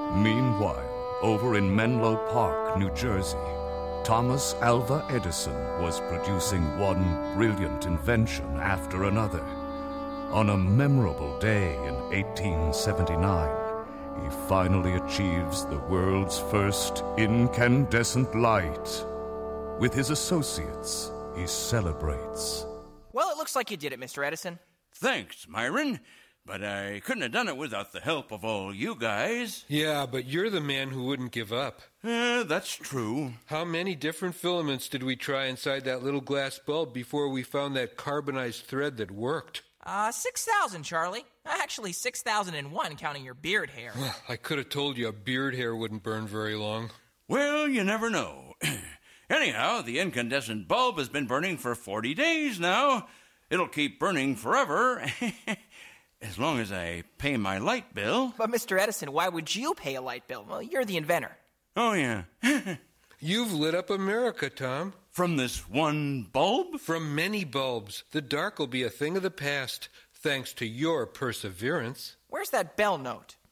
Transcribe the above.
Meanwhile, over in Menlo Park, New Jersey, Thomas Alva Edison was producing one brilliant invention after another. On a memorable day in 1879, he finally achieves the world's first incandescent light. With his associates, he celebrates. Well, it looks like you did it, Mr. Edison. Thanks, Myron. But I couldn't have done it without the help of all you guys. Yeah, but you're the man who wouldn't give up. That's true. How many different filaments did we try inside that little glass bulb before we found that carbonized thread that worked? 6,000, Charlie. Actually, 6,001, counting your beard hair. I could have told you a beard hair wouldn't burn very long. Well, you never know. Anyhow, the incandescent bulb has been burning for 40 days now. It'll keep burning forever. As long as I pay my light bill. But, Mr. Edison, why would you pay a light bill? Well, you're the inventor. Oh, yeah. You've lit up America, Tom. From this one bulb? From many bulbs. The dark will be a thing of the past, thanks to your perseverance. Where's that bell note?